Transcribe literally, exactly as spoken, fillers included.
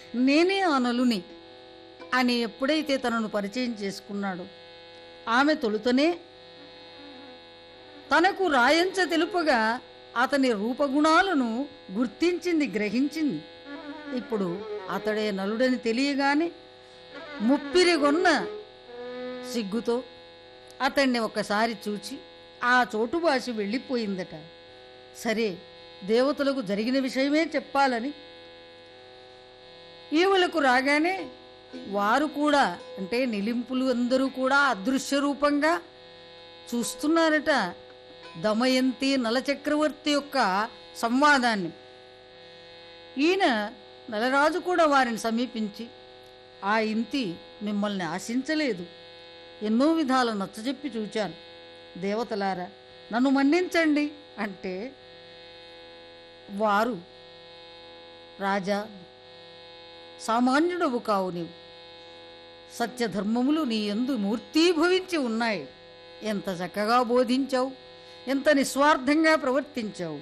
నేనే ఆ నలుని అని ఎప్పుడైతే తనను పరిచయం చేసుకున్నాడో ఆమె తొలుతనే తనకు రాయంచ తెలుపగా అతని రూపగుణాలను గుర్తించింది, గ్రహించింది. ఇప్పుడు అతడే నలుడని తెలియగానే ముప్పిరిగొన్న సిగ్గుతో అతన్ని ఒకసారి చూచి ఆ చోటు బాసి వెళ్ళిపోయిందట. సరే, దేవతలకు జరిగిన విషయమే చెప్పాలని ఈవులకు రాగానే వారు కూడా, అంటే నిలింపులు అందరూ కూడా అదృశ్య రూపంగా చూస్తున్నారట దమయంతి నలచక్రవర్తి యొక్క సంవాదాన్ని. ఈయన నలరాజు కూడా వారిని సమీపించి, ఆ ఇంతి మిమ్మల్ని ఆశించలేదు, ఎన్నో విధాల నచ్చజెప్పి చూచాను, దేవతలారా నన్ను మన్నించండి అంటే వారు, రాజా సామాన్యుడవు కావు, నీవు సత్యధర్మములు నీ యందు మూర్తీభవించి ఉన్నాయి, ఎంత చక్కగా బోధించావు, ఎంత నిస్వార్థంగా ప్రవర్తించావు,